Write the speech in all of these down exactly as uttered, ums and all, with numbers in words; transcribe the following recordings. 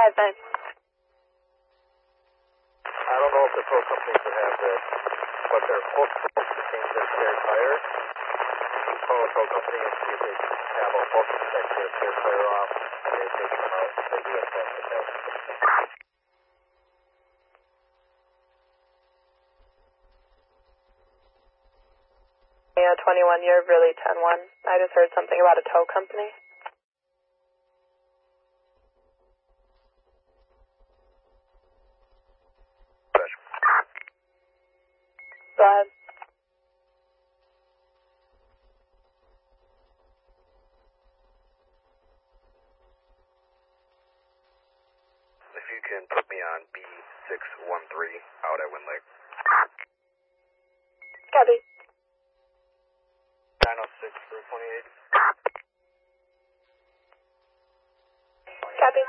five nine. I don't know if the tow companies would have this, but they're supposed to change their spare tire. You call a tow company and see if they have a book that takes their spare tire off, and they take them out. They do a test of that. Yeah, twenty-one, you're really ten one. I just heard something about a tow company. Go ahead. If you can put me on B six one three out at Wind Lake. Copy. nine oh six for twenty-eight. Copy.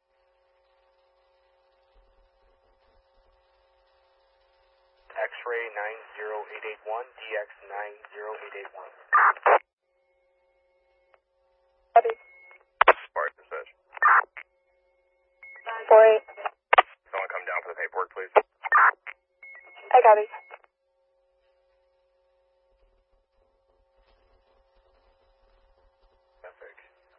X-ray nine zero eight eight one, D X nine zero eight eight one. Copy. Spark dispatch. four eight. Someone come down for the paperwork, please. I copy. Traffic.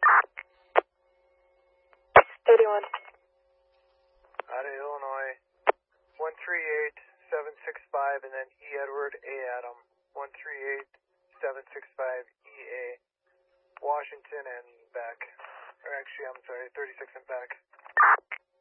eighty-one. Out of Illinois, one three eight seven six five, and then E. Edward, A. Adam, one three eight seven six five, E. A. Washington and back. Or actually, I'm sorry, thirty-six and back.